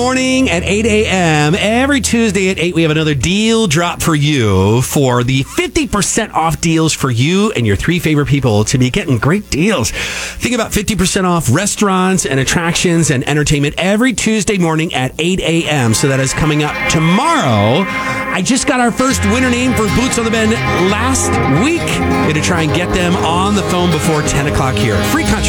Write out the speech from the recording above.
morning at 8 a.m. Every Tuesday at 8, we have another deal drop for you for the 50% off deals for you and your three favorite people to be getting great deals. Think about 50% off restaurants and attractions and entertainment every Tuesday morning at 8 a.m. So that is coming up tomorrow. I just got our first winner name for Boots on the Bend last week. Going to try and get them on the phone before 10 o'clock here. Free country.